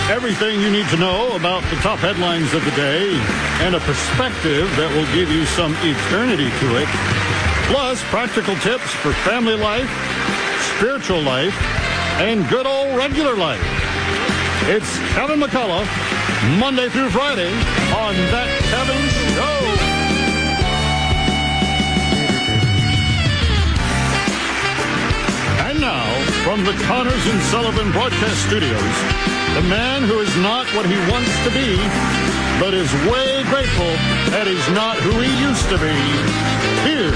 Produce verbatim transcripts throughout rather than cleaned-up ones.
Everything you need to know about the top headlines of the day and a perspective that will give you some eternity to it. Plus, practical tips for family life, spiritual life, and good old regular life. It's Kevin McCullough, Monday through Friday on That Kevin Show. And now, from the Connors and Sullivan Broadcast Studios, the man who is not what he wants to be, but is way grateful that he's not who he used to be. Here's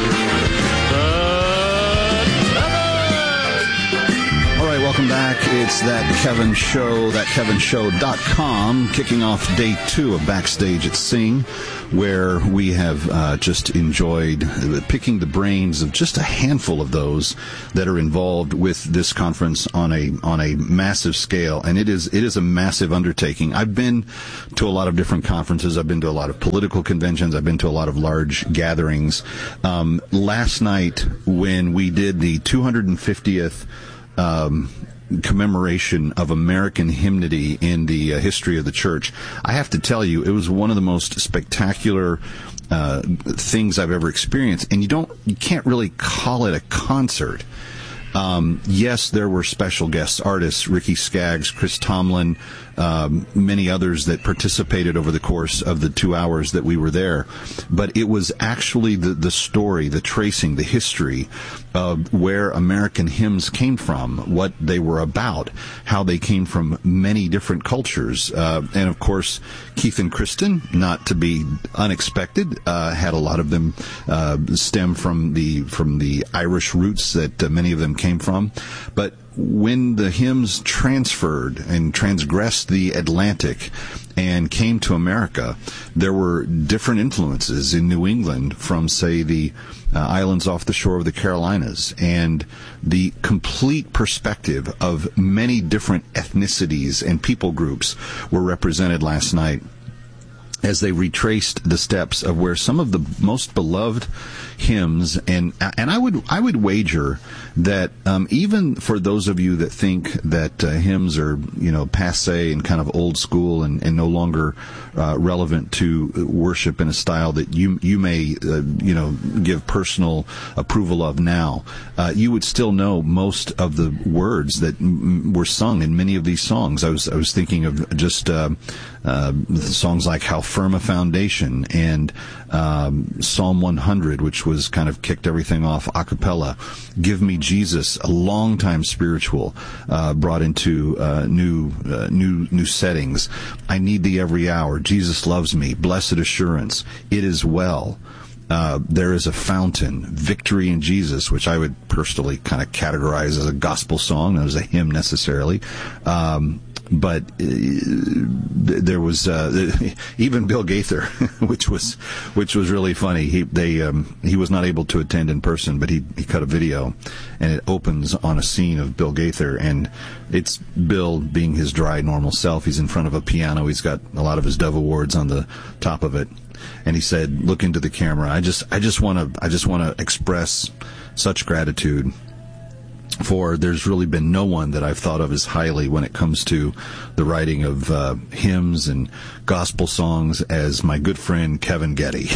All right, welcome back. It's That Kevin Show, that kevin show dot com, kicking off day two of Backstage at Sing, where we have uh, just enjoyed picking the brains of just a handful of those that are involved with this conference on a on a massive scale, and it is it is a massive undertaking. I've been to a lot of different conferences. I've been to a lot of political conventions. I've been to a lot of large gatherings. Um, last night, when we did the two hundred fiftieth Um, commemoration of American hymnody in the uh, history of the church, I have to tell you, it was one of the most spectacular uh, things I've ever experienced. And you don't, you can't really call it a concert. Um, yes, there were special guest artists, Ricky Skaggs, Chris Tomlin, um, many others that participated over the course of the two hours that we were there. But it was actually the, the story, the tracing, the history of where American hymns came from, what they were about, how they came from many different cultures. Uh, and, of course, Keith and Kristen, not to be unexpected, uh, had a lot of them uh, stem from the from the Irish roots that uh, many of them came from. But when the hymns transferred and transgressed the Atlantic and came to America, there were different influences in New England from, say, the uh, islands off the shore of the Carolinas, and the complete perspective of many different ethnicities and people groups were represented last night as they retraced the steps of where some of the most beloved hymns, and and I would I would wager that um, even for those of you that think that uh, hymns are, you know, passé and kind of old school and, and no longer uh, relevant to worship in a style that you you may uh, you know give personal approval of now, uh, you would still know most of the words that m- were sung in many of these songs. I was I was thinking of just uh, uh, songs like "How Firm a Foundation" and um, Psalm one hundred, which was kind of kicked everything off a cappella. "Give Me Jesus," a long-time spiritual, uh, brought into uh, new uh, new new settings. "I Need Thee Every Hour," "Jesus Loves Me," "Blessed Assurance," "It Is Well." Uh, "There Is a Fountain," "Victory in Jesus," which I would personally kind of categorize as a gospel song, not as a hymn necessarily. Um, But uh, there was uh, even Bill Gaither, which was which was really funny. He they um, he was not able to attend in person, but he, he cut a video, and it opens on a scene of Bill Gaither, and it's Bill being his dry, normal self. He's in front of a piano. He's got a lot of his Dove Awards on the top of it, and he said, "Look into the camera. I just I just want to I just want to express such gratitude." For there's really been no one that I've thought of as highly when it comes to the writing of uh, hymns and gospel songs as my good friend Kevin Getty.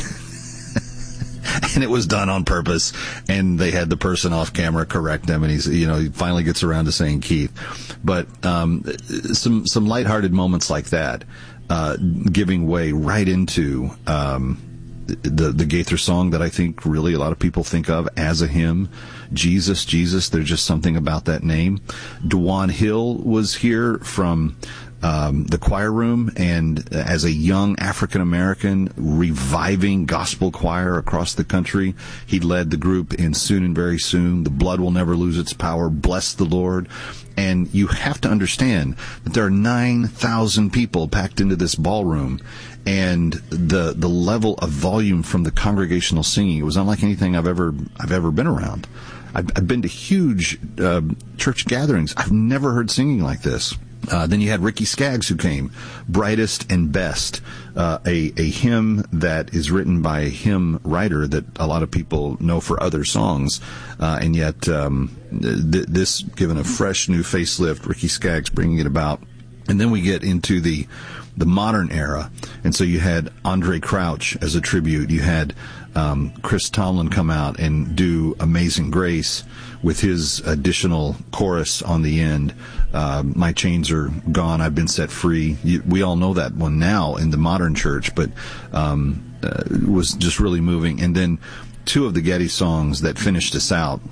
And it was done on purpose, and they had the person off camera correct him, and he's, you know, he finally gets around to saying Keith. But um, some some lighthearted moments like that, uh, giving way right into um, the the Gaither song that I think really a lot of people think of as a hymn. Jesus, Jesus, there's just something about that name. Dewan Hill was here from um, the choir room, and as a young African-American reviving gospel choir across the country, he led the group in Soon and Very Soon, The Blood Will Never Lose Its Power, Bless the Lord. And you have to understand that there are nine thousand people packed into this ballroom, and the the level of volume from the congregational singing, it was unlike anything I've ever I've ever been around. I've, I've been to huge uh, church gatherings. I've never heard singing like this. Uh, then you had Ricky Skaggs who came, Brightest and Best, uh, a, a hymn that is written by a hymn writer that a lot of people know for other songs, uh, and yet um, th- this, given a fresh new facelift, Ricky Skaggs bringing it about And then we get into the the modern era, and so you had Andre Crouch as a tribute. You had um, Chris Tomlin come out and do Amazing Grace with his additional chorus on the end. Uh, My chains are gone, I've been set free. You, we all know that one now in the modern church, but um, uh, it was just really moving. And then two of the Getty songs that finished us out,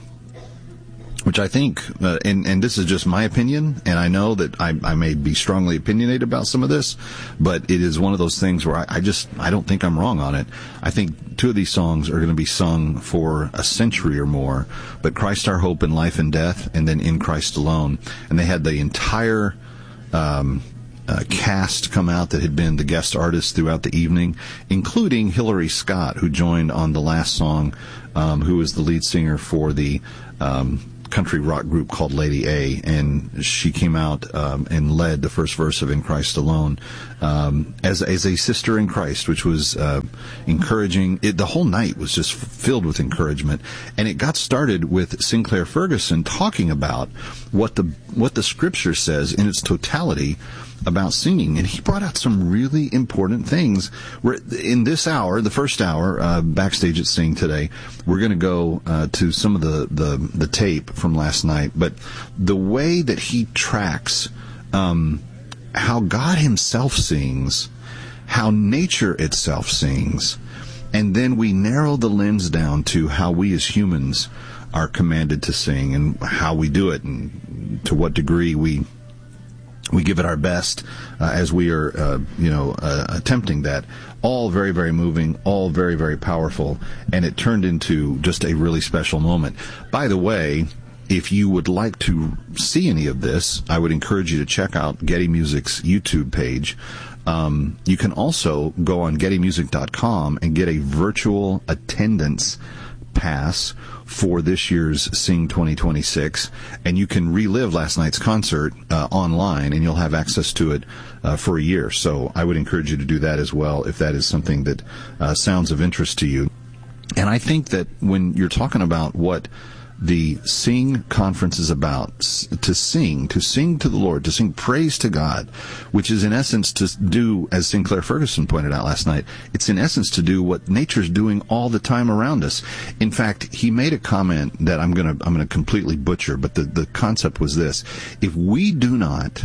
which I think, uh, and, and this is just my opinion, and I know that I, I may be strongly opinionated about some of this, but it is one of those things where I, I just, I don't think I'm wrong on it. I think two of these songs are going to be sung for a century or more, but Christ Our Hope in Life and Death, and then In Christ Alone. And they had the entire um, uh, cast come out that had been the guest artists throughout the evening, including Hillary Scott, who joined on the last song, um, who was the lead singer for the um country rock group called Lady A, and she came out um, and led the first verse of In Christ Alone um, as as a sister in Christ, which was uh, encouraging. It, the whole night was just filled with encouragement, and it got started with Sinclair Ferguson talking about what the what the Scripture says in its totality about singing, and he brought out some really important things. We're, in this hour, the first hour, uh, backstage at Sing today, we're going to go uh, to some of the, the, the tape from last night, but the way that he tracks um, how God himself sings, how nature itself sings, and then we narrow the lens down to how we as humans are commanded to sing and how we do it and to what degree we We give it our best uh, as we are, uh, you know, uh, attempting that. All very, very moving, all very, very powerful, and it turned into just a really special moment. By the way, if you would like to see any of this, I would encourage you to check out Getty Music's YouTube page. Um, you can also go on getty music dot com and get a virtual attendance pass for this year's Sing twenty twenty-six, and you can relive last night's concert uh, online, and you'll have access to it uh, for a year. So I would encourage you to do that as well if that is something that uh, sounds of interest to you. And I think that when you're talking about what the Sing conference is about, to sing, to sing to the Lord, to sing praise to God, which is in essence to do, as Sinclair Ferguson pointed out last night, it's in essence to do what nature's doing all the time around us. In fact, he made a comment that I'm going to I'm going to completely butcher, but the, the concept was this: if we do not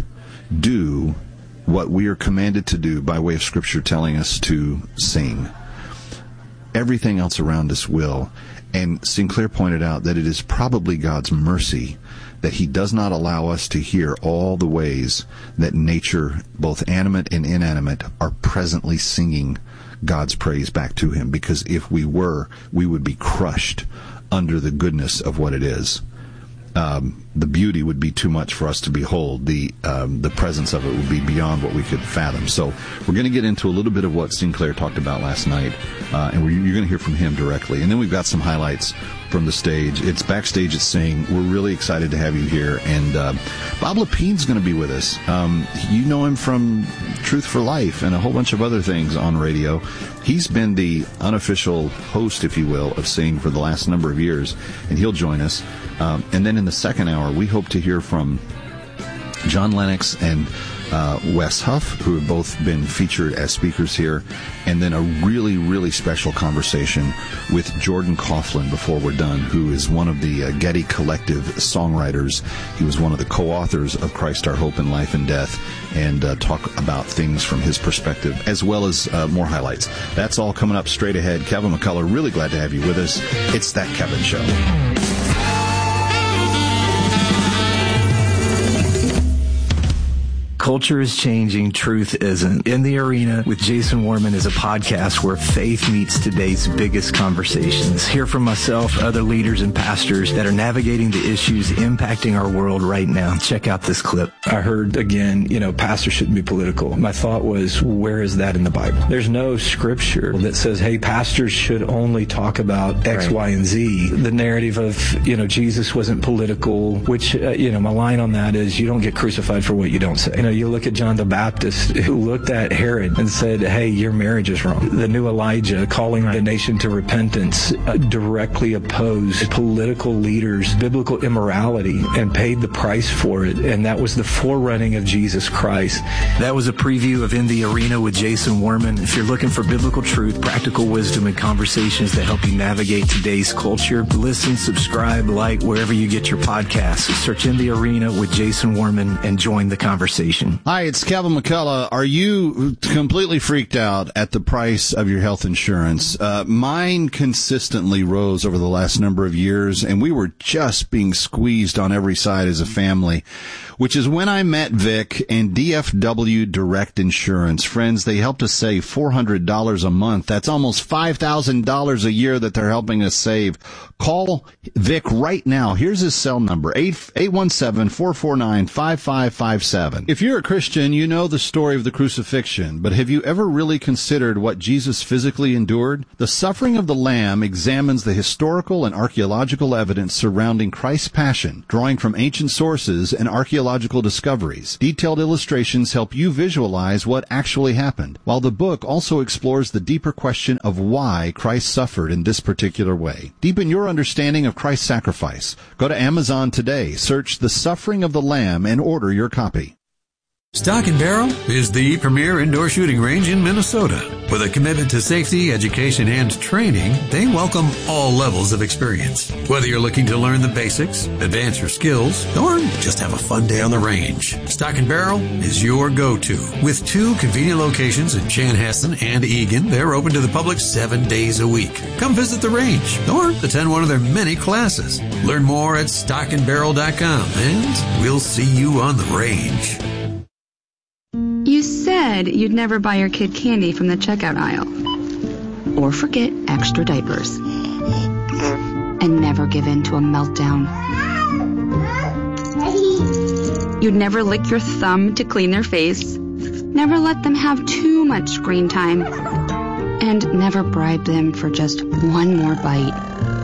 do what we are commanded to do by way of Scripture telling us to sing, everything else around us will. And Sinclair pointed out that it is probably God's mercy that he does not allow us to hear all the ways that nature, both animate and inanimate, are presently singing God's praise back to him. Because if we were, we would be crushed under the goodness of what it is. Um, the beauty would be too much for us to behold. The um, the presence of it would be beyond what we could fathom. So we're going to get into a little bit of what Sinclair talked about last night, uh, and we're, you're going to hear from him directly. And then we've got some highlights from the stage. It's backstage at Sing. We're really excited to have you here. And uh, Bob Lepine's going to be with us. Um, you know him from Truth for Life and a whole bunch of other things on radio. He's been the unofficial host, if you will, of Sing for the last number of years, and he'll join us. Um, and then in the second hour, we hope to hear from John Lennox and uh, Wes Huff, who have both been featured as speakers here, and then a really, really special conversation with Jordan Coughlin before we're done, who is one of the uh, Getty Collective songwriters. He was one of the co-authors of Christ Our Hope in Life and Death, and uh, talk about things from his perspective, as well as uh, more highlights. That's all coming up straight ahead. Kevin McCullough, really glad to have you with us. It's That Kevin Show. Culture is changing, truth isn't. In the Arena with Jason Warman is a podcast where faith meets today's biggest conversations. Hear from myself, other leaders and pastors that are navigating the issues impacting our world right now. Check out this clip. I heard again, you know, pastors shouldn't be political. My thought was, where is that in the Bible? There's no scripture that says, hey, pastors should only talk about X, right. Y, and Z. The narrative of, you know, Jesus wasn't political, which, uh, you know, my line on that is, you don't get crucified for what you don't say. You know, you look at John the Baptist, who looked at Herod and said, hey, your marriage is wrong. The new Elijah, calling the nation to repentance, uh, directly opposed political leaders' biblical immorality and paid the price for it. And that was the forerunning of Jesus Christ. That was a preview of In the Arena with Jason Warman. If you're looking for biblical truth, practical wisdom, and conversations that help you navigate today's culture, listen, subscribe, like wherever you get your podcasts. Search In the Arena with Jason Warman and join the conversation. Hi, it's Kevin McCullough. Are you completely freaked out at the price of your health insurance? Uh, mine consistently rose over the last number of years, and we were just being squeezed on every side as a family, which is when I met Vic and D F W Direct Insurance. Friends, they helped us save four hundred dollars a month. That's almost five thousand dollars a year that they're helping us save. Call Vic right now. Here's his cell number, eight one seven, four four nine, five five five seven. If you're a Christian, you know the story of the crucifixion, but have you ever really considered what Jesus physically endured? The Suffering of the Lamb examines the historical and archaeological evidence surrounding Christ's passion, drawing from ancient sources and archaeological discoveries. Detailed illustrations help you visualize what actually happened, while the book also explores the deeper question of why Christ suffered in this particular way. Deepen your understanding of Christ's sacrifice. Go to Amazon today, search The Suffering of the Lamb, and order your copy. Stock and Barrel is the premier indoor shooting range in Minnesota. With a commitment to safety, education, and training, they welcome all levels of experience. Whether you're looking to learn the basics, advance your skills, or just have a fun day on the range, Stock and Barrel is your go-to. With two convenient locations in Chanhassen and Eagan, they're open to the public seven days a week. Come visit the range or attend one of their many classes. Learn more at stock and barrel dot com, and we'll see you on the range. You said you'd never buy your kid candy from the checkout aisle. Or forget extra diapers. And never give in to a meltdown. You'd never lick your thumb to clean their face. Never let them have too much screen time. And never bribe them for just one more bite.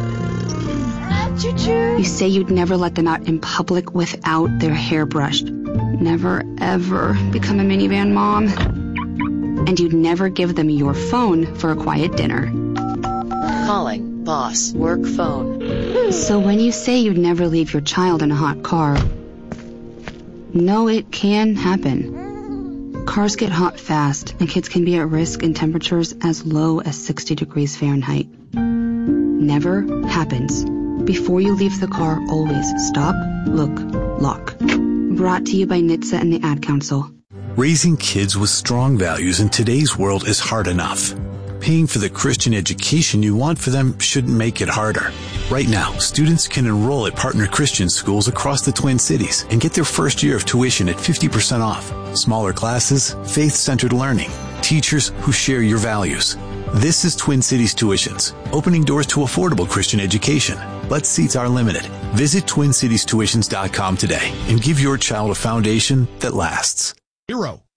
You say you'd never let them out in public without their hair brushed. Never, ever become a minivan mom. And you'd never give them your phone for a quiet dinner. Calling boss work phone. So when you say you'd never leave your child in a hot car, no, it can happen. Cars get hot fast, and kids can be at risk in temperatures as low as sixty degrees Fahrenheit. Never happens. Before you leave the car, always stop, look, lock. Brought to you by N H T S A and the Ad Council. Raising kids with strong values in today's world is hard enough. Paying for the Christian education you want for them shouldn't make it harder. Right now, students can enroll at partner Christian schools across the Twin Cities and get their first year of tuition at fifty percent off. Smaller classes, faith-centered learning, teachers who share your values. This is Twin Cities Tuitions, opening doors to affordable Christian education. But seats are limited. Visit twin cities tuitions dot com today and give your child a foundation that lasts. Hero.